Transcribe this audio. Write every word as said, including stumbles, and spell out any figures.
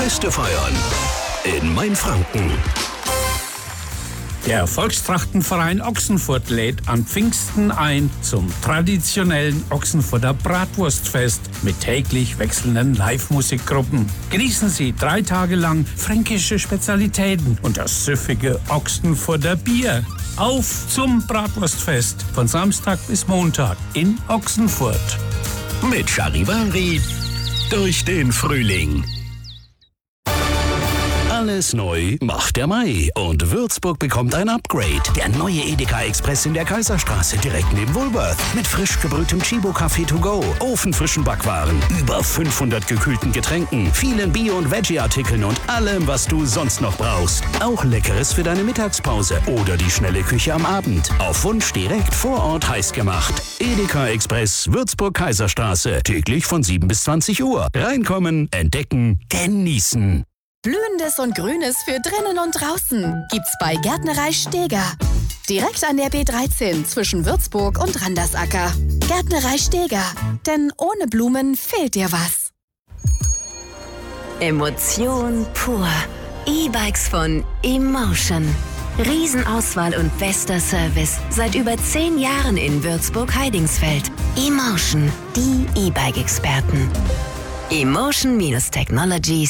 Feste feiern in Mainfranken. Der Volkstrachtenverein Ochsenfurt lädt an Pfingsten ein zum traditionellen Ochsenfurter Bratwurstfest mit täglich wechselnden Live-Musikgruppen. Genießen Sie drei Tage lang fränkische Spezialitäten und das süffige Ochsenfurter Bier. Auf zum Bratwurstfest von Samstag bis Montag in Ochsenfurt. Mit Charivari durch den Frühling. Alles neu macht der Mai und Würzburg bekommt ein Upgrade. Der neue Edeka Express in der Kaiserstraße direkt neben Woolworth mit frisch gebrühtem Chibo-Kaffee to go, ofenfrischen Backwaren, über fünfhundert gekühlten Getränken, vielen Bio- und Veggie-Artikeln und allem, was du sonst noch brauchst. Auch Leckeres für deine Mittagspause oder die schnelle Küche am Abend. Auf Wunsch direkt vor Ort heiß gemacht. Edeka Express, Würzburg Kaiserstraße, täglich von sieben bis zwanzig Uhr. Reinkommen, entdecken, genießen. Blühendes und Grünes für drinnen und draußen gibt's bei Gärtnerei Steger. Direkt an der B dreizehn zwischen Würzburg und Randersacker. Gärtnerei Steger, denn ohne Blumen fehlt dir was. Emotion pur. E-Bikes von Emotion. Riesenauswahl und bester Service seit über zehn Jahren in Würzburg-Heidingsfeld. Emotion, die E-Bike-Experten. Emotion-Technologies